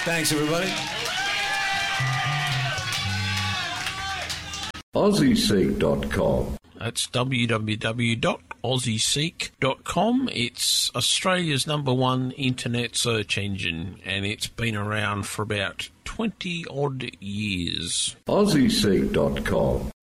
Thanks, everybody. AussieSeek.com. That's www.aussieseek.com. It's Australia's #1 internet search engine, and it's been around for about 20-odd years. AussieSeek.com.